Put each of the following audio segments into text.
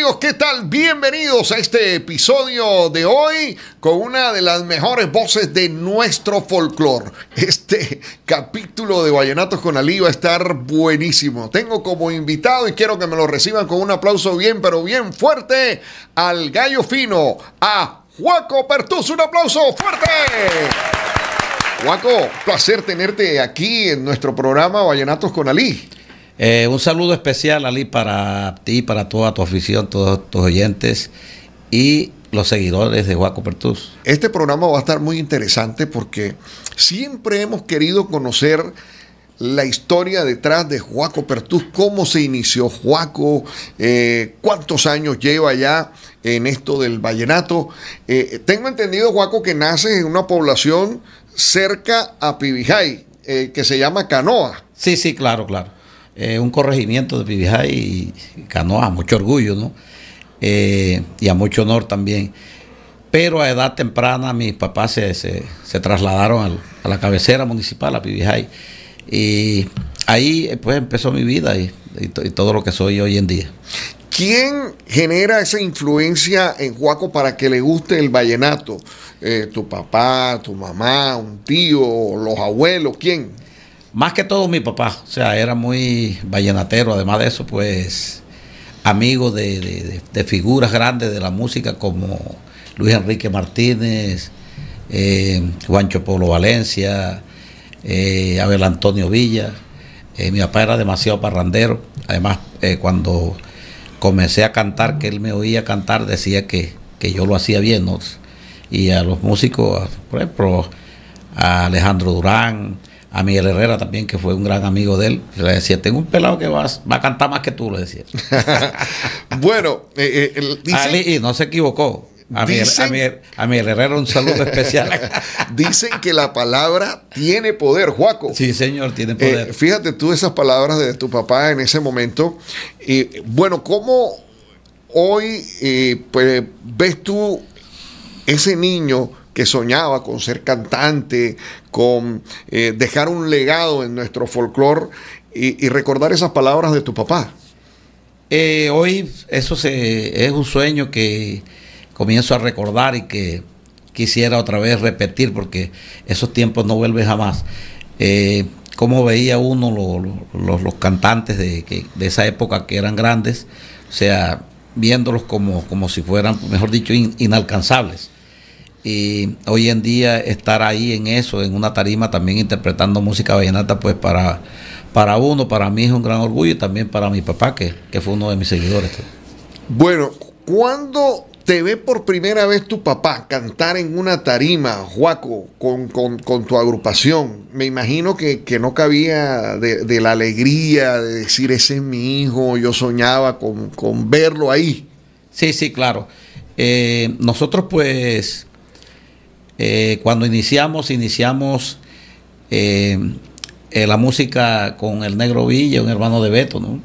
amigos, ¿qué tal? Bienvenidos a este episodio de hoy con una de las mejores voces de nuestro folclore. Este capítulo de Vallenatos con Ali va a estar buenísimo. Tengo como invitado, y quiero que me lo reciban con un aplauso bien, pero bien fuerte, al gallo fino, a Juaco Pertús. ¡Un aplauso fuerte! Juaco, placer tenerte aquí en nuestro programa Vallenatos con Ali. Un saludo especial, Ali, para ti, para toda tu afición, todos tus oyentes y los seguidores de Juaco Pertús. Este programa va a estar muy interesante porque siempre hemos querido conocer la historia detrás de Juaco Pertús, cómo se inició Juaco, cuántos años lleva ya en esto del vallenato. Tengo entendido, Juaco, que nace en una población cerca a Pibijay, que se llama Canoa. Sí, claro. Un corregimiento de Pibijay y Canoa, mucho orgullo, ¿no? Y a mucho honor también. Pero a edad temprana mis papás se trasladaron a la cabecera municipal, a Pibijay. Y ahí pues empezó mi vida y todo lo que soy hoy en día. ¿Quién genera esa influencia en Juaco para que le guste el vallenato? ¿Tu papá, tu mamá, un tío, los abuelos? ¿Quién? Más que todo mi papá, o sea, era muy vallenatero. Además de eso, pues, amigo de figuras grandes de la música como Luis Enrique Martínez, Juancho Polo Valencia, Abel Antonio Villa. Mi papá era demasiado parrandero. Además, cuando comencé a cantar, que él me oía cantar, decía que yo lo hacía bien, ¿no? Y a los músicos, por ejemplo, a Alejandro Durán, a Miguel Herrera también, que fue un gran amigo de él, le decía: tengo un pelado que va a cantar más que tú, le decía. Bueno, y no se equivocó. A Miguel Herrera un saludo especial. Dicen que la palabra tiene poder, Juaco. Sí, señor, tiene poder. Fíjate tú esas palabras de tu papá en ese momento. Bueno, ¿cómo hoy pues ves tú ese niño que soñaba con ser cantante, con dejar un legado en nuestro folclore y recordar esas palabras de tu papá? Hoy eso es un sueño que comienzo a recordar y que quisiera otra vez repetir, porque esos tiempos no vuelven jamás. Como veía uno los cantantes de esa época, que eran grandes, o sea, viéndolos como si fueran, mejor dicho, inalcanzables. Y hoy en día estar ahí en eso, en una tarima también interpretando música vallenata, pues para mí es un gran orgullo, y también para mi papá, que fue uno de mis seguidores. Bueno, ¿cuándo te ve por primera vez tu papá cantar en una tarima, Juaco, con tu agrupación? Me imagino que no cabía de la alegría de decir: ese es mi hijo, yo soñaba con verlo ahí. Sí, claro. Nosotros pues... cuando iniciamos la música con el Negro Villa, un hermano de Beto, ¿no?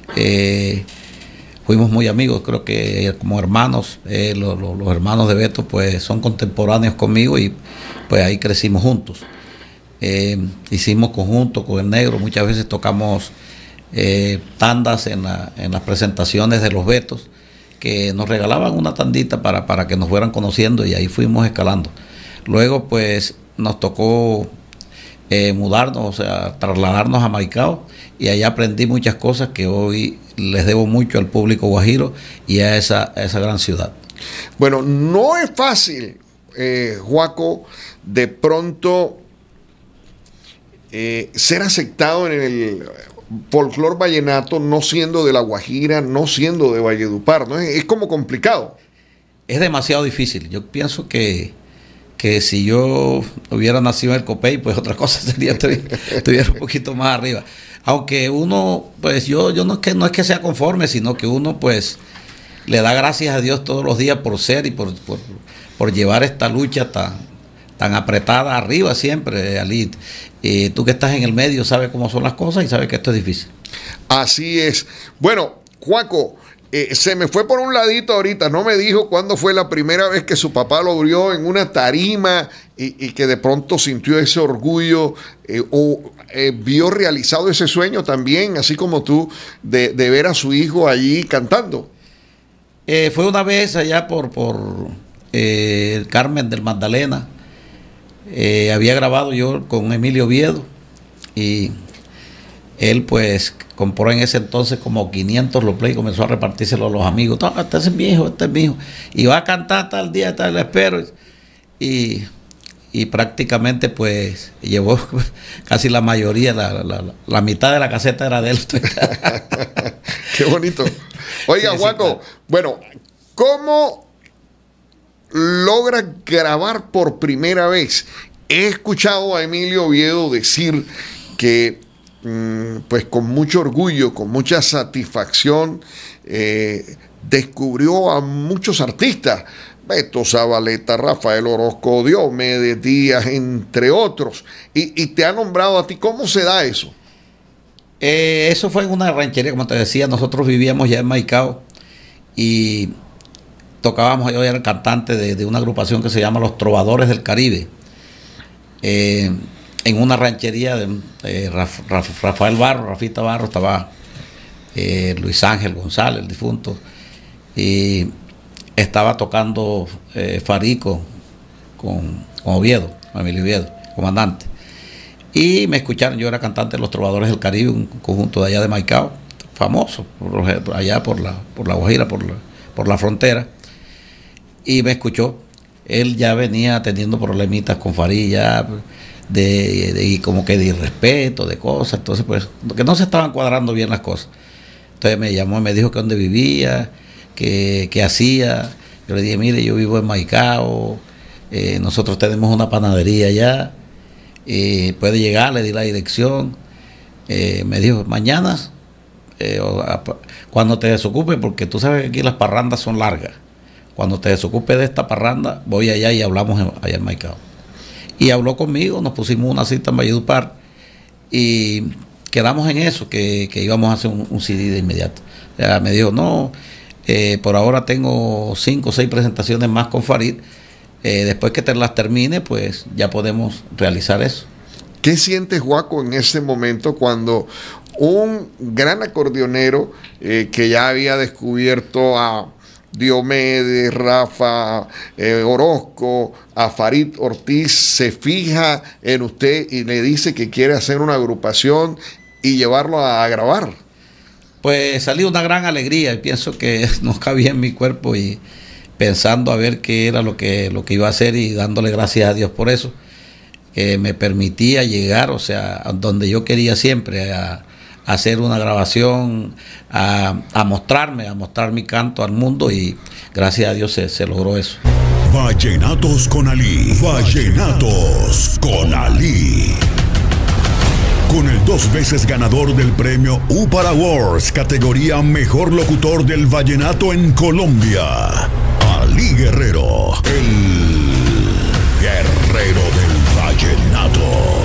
Fuimos muy amigos, creo que como hermanos. Los hermanos de Beto pues son contemporáneos conmigo, y pues ahí crecimos juntos. Hicimos conjunto con el Negro, muchas veces tocamos tandas en las presentaciones de los Betos, que nos regalaban una tandita para que nos fueran conociendo, y ahí fuimos escalando. Luego pues nos tocó mudarnos, o sea, trasladarnos a Maicao, y allá aprendí muchas cosas que hoy les debo mucho al público guajiro y a esa gran ciudad. Bueno, no es fácil, Juaco, de pronto ser aceptado en el folclore vallenato, no siendo de La Guajira, no siendo de Valledupar, ¿no? Es como complicado. Es demasiado difícil. Yo pienso que si yo hubiera nacido en el Copey, pues otra cosa sería, estuviera un poquito más arriba. Aunque uno, pues yo no es que sea conforme, sino que uno pues le da gracias a Dios todos los días por ser y por llevar esta lucha tan apretada arriba siempre, Ali. Tú que estás en el medio sabes cómo son las cosas y sabes que esto es difícil. Así es. Bueno, Juaco, se me fue por un ladito ahorita, no me dijo cuándo fue la primera vez que su papá lo vio en una tarima y que de pronto sintió ese orgullo vio realizado ese sueño también, así como tú, de ver a su hijo allí cantando. Fue una vez allá por el Carmen del Magdalena. Había grabado yo con Emilio Oviedo y él pues compró en ese entonces como 500 los play y comenzó a repartírselo a los amigos. No, este es mi hijo, este es mi hijo. Y va a cantar tal día, tal, le espero. Y prácticamente pues llevó casi la mayoría, la mitad de la caseta era de él. Qué bonito. Oiga, sí, Juaco, sí, claro. Bueno, ¿cómo logra grabar por primera vez? He escuchado a Emilio Oviedo decir que pues con mucho orgullo, con mucha satisfacción, descubrió a muchos artistas, Beto Zabaleta, Rafael Orozco, Diomedes Díaz, entre otros, y te ha nombrado a ti. ¿Cómo se da eso? Eso fue en una ranchería, como te decía. Nosotros vivíamos ya en Maicao y tocábamos, yo era el cantante de una agrupación que se llama Los Trovadores del Caribe, en una ranchería de Rafael Barro, Rafita Barro, estaba Luis Ángel González, el difunto, y estaba tocando Farico con Oviedo, Emilio Oviedo, comandante. Y me escucharon, yo era cantante de Los Trovadores del Caribe, un conjunto de allá de Maicao, famoso, allá por la Guajira, por la frontera. Y me escuchó. Él ya venía teniendo problemitas con Farid, ya de como que de irrespeto, de cosas. Entonces, pues, que no se estaban cuadrando bien las cosas. Entonces me llamó y me dijo que dónde vivía, que hacía. Yo le dije, mire, yo vivo en Maicao, nosotros tenemos una panadería allá, puede llegar, le di la dirección. Me dijo, mañana, cuando te desocupe, porque tú sabes que aquí las parrandas son largas. Cuando te desocupe de esta parranda, voy allá y hablamos allá en Maicao. Y habló conmigo, nos pusimos una cita en Valledupar y quedamos en eso, que íbamos a hacer un CD de inmediato. Ya me dijo, no, por ahora tengo 5 o 6 presentaciones más con Farid. Después que te las termine, pues ya podemos realizar eso. ¿Qué sientes, Juaco, en ese momento cuando un gran acordeonero que ya había descubierto a Diomedes, Rafa, Orozco, a Farid Ortiz, se fija en usted y le dice que quiere hacer una agrupación y llevarlo a grabar? Pues salió una gran alegría y pienso que no cabía en mi cuerpo, y pensando a ver qué era lo que iba a hacer y dándole gracias a Dios por eso, que me permitía llegar, o sea, a donde yo quería siempre, a hacer una grabación, a mostrar mi canto al mundo, y gracias a Dios se logró eso. Vallenatos con Ali. Vallenatos con Ali. Con el 2 veces ganador del premio UPAR Awards, categoría Mejor Locutor del Vallenato en Colombia, Ali Guerrero, el guerrero del vallenato.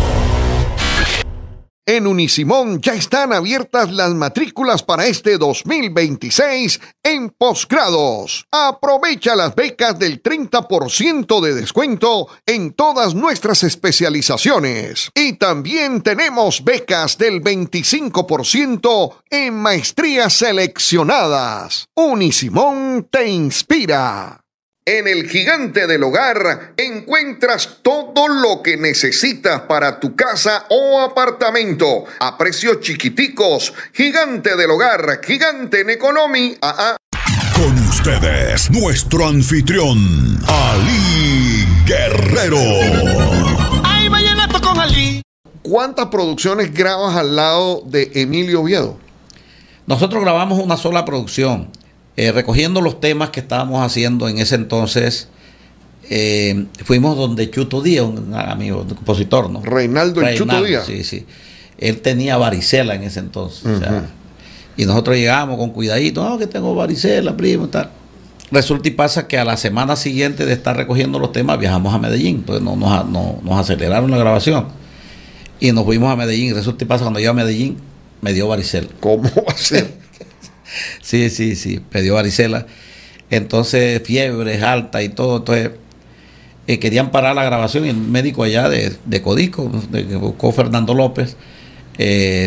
En Unisimón ya están abiertas las matrículas para este 2026 en posgrados. Aprovecha las becas del 30% de descuento en todas nuestras especializaciones. Y también tenemos becas del 25% en maestrías seleccionadas. Unisimón te inspira. En el Gigante del Hogar encuentras todo lo que necesitas para tu casa o apartamento a precios chiquiticos. Gigante del Hogar, Gigante en Economy. Con ustedes, nuestro anfitrión, Ali Guerrero. ¡Ay, vallenato con Ali! ¿Cuántas producciones grabas al lado de Emilio Oviedo? Nosotros grabamos una sola producción. Recogiendo los temas que estábamos haciendo en ese entonces, fuimos donde Chuto Díaz, un amigo, un compositor, ¿no? Reinaldo Chuto Díaz. Sí, sí. Él tenía varicela en ese entonces. O sea, y nosotros llegábamos con cuidadito, no, que tengo varicela, primo, tal. Resulta y pasa que a la semana siguiente de estar recogiendo los temas, viajamos a Medellín. Entonces nos aceleraron la grabación. Y nos fuimos a Medellín. Resulta y pasa, cuando yo a Medellín, me dio varicela. ¿Cómo va a ser? Sí, me dio varicela. Entonces, fiebre alta y todo. Entonces, querían parar la grabación, y el médico allá de Codisco, que buscó Fernando López,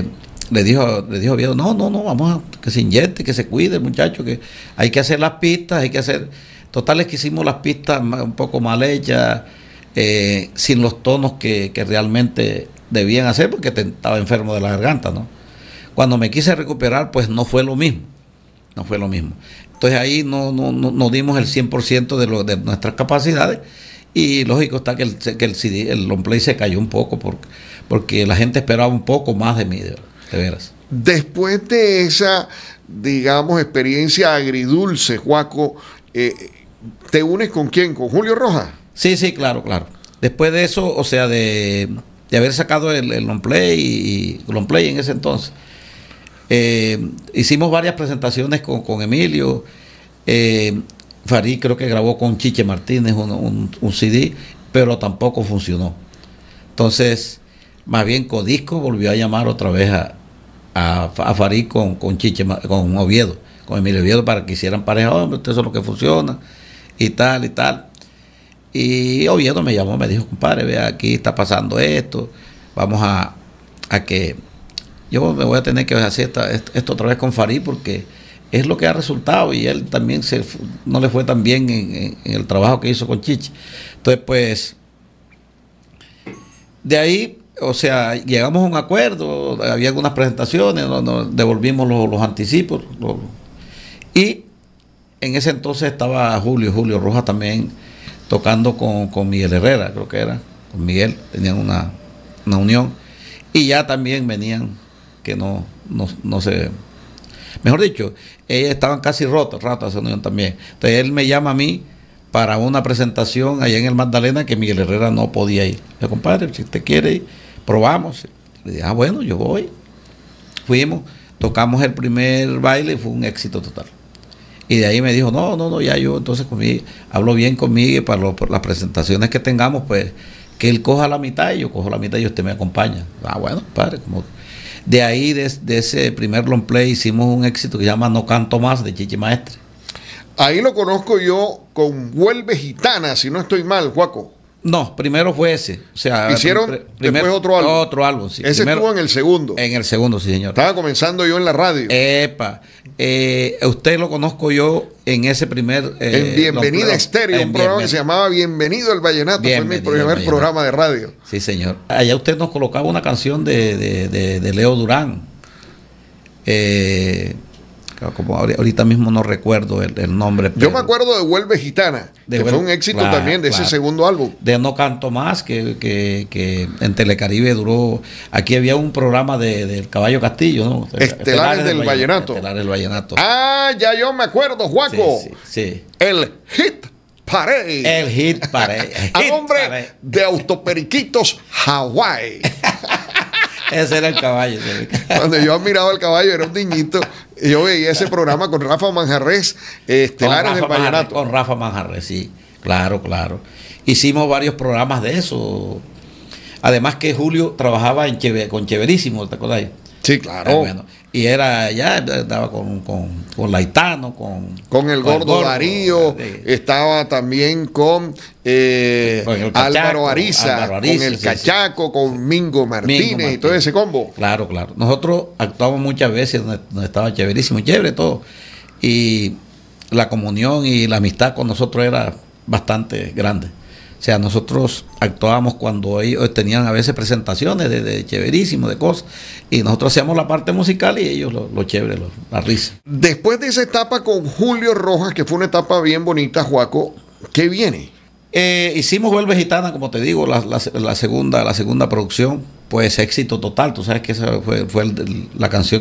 le dijo Oviedo, no, vamos a que se inyecte, que se cuide el muchacho, que hay que hacer las pistas, totales que hicimos las pistas un poco mal hechas, sin los tonos que realmente debían hacer, porque estaba enfermo de la garganta, ¿no? Cuando me quise recuperar, pues no fue lo mismo. Entonces ahí no dimos el 100% de nuestras capacidades, y lógico está que el CD, el long play se cayó un poco porque la gente esperaba un poco más de mí, de veras. Después de esa, digamos, experiencia agridulce, Juaco, ¿te unes con quién? ¿Con Julio Rojas? Sí, claro. Después de eso, o sea, de haber sacado el long play en ese entonces, hicimos varias presentaciones con Emilio. Farid creo que grabó con Chiche Martínez un CD, pero tampoco funcionó. Entonces, más bien Codisco volvió a llamar otra vez a Farid con Chiche, con Oviedo, con Emilio Oviedo, para que hicieran pareja. Hombre, eso es lo que funciona, y tal. Y Oviedo me llamó, me dijo, compadre, vea, aquí está pasando esto, vamos a que yo me voy a tener que hacer esto otra vez con Farid, porque es lo que ha resultado, y él también no le fue tan bien en el trabajo que hizo con Chiche. Entonces, pues, de ahí, o sea, llegamos a un acuerdo, había algunas presentaciones, nos devolvimos los anticipos, y en ese entonces estaba Julio Rojas también tocando con Miguel Herrera, creo que era, con Miguel, tenían una unión, y ya también venían que no se... Mejor dicho, ellas estaban casi rotas esa unión también. Entonces él me llama a mí para una presentación allá en el Magdalena, que Miguel Herrera no podía ir. Le dije, compadre, si usted quiere ir, probamos. Le dije, bueno, yo voy. Fuimos, tocamos el primer baile y fue un éxito total. Y de ahí me dijo, no, ya yo entonces hablo bien conmigo para las presentaciones que tengamos, pues que él coja la mitad y yo cojo la mitad y usted me acompaña. Bueno, padre, como... De ahí, de ese primer long play, hicimos un éxito que se llama No Canto Más, de Chichi Maestre. Ahí lo conozco yo con Vuelve Gitana, si no estoy mal, Juaco. No, primero fue ese. O sea, hicieron después otro álbum. Otro álbum, sí. Ese primero, estuvo en el segundo. En el segundo, sí, señor. Estaba comenzando yo en la radio. Usted lo conozco yo en ese primer... en Bienvenida Estéreo, un programa que se llamaba Bienvenido al Vallenato. Fue mi primer programa de radio. Sí, señor. Allá usted nos colocaba una canción de Leo Durán. Como ahorita mismo no recuerdo el nombre. Yo me acuerdo de Vuelve Gitana, que fue un éxito también de ese segundo álbum. De No Canto Más, que en Telecaribe duró. Aquí había un programa del Caballo Castillo, ¿no? Estelares del Vallenato. Estelares del Vallenato. Ah, ya yo me acuerdo, Juaco. Sí. El Hit Parade. El Hit Parade. A nombre de Autoperiquitos Hawái. Ese era el caballo. Cuando yo admiraba al caballo, era un niñito. Y yo veía ese programa con Rafa Manjarrés, Estelares del Vallenato. Con Rafa Manjarrés, sí. Claro. Hicimos varios programas de eso. Además que Julio trabajaba con Chéverísimo, ¿te acordás? Sí, claro. Bueno, y estaba con Laitano, con el Gordo Darío, estaba también con Álvaro Ariza, con el Cachaco, con Mingo Martínez y todo ese combo. Claro. Nosotros actuamos muchas veces donde estaba Chéverísimo, chévere todo. Y la comunión y la amistad con nosotros era bastante grande. O sea, nosotros actuábamos cuando ellos tenían a veces presentaciones de Chéverísimo, de cosas, y nosotros hacíamos la parte musical y ellos lo chévere, la risa. Después de esa etapa con Julio Rojas, que fue una etapa bien bonita, Juaco, ¿qué viene? Hicimos Vuelve Gitana, como te digo, la segunda producción, pues éxito total. Tú sabes que esa fue la canción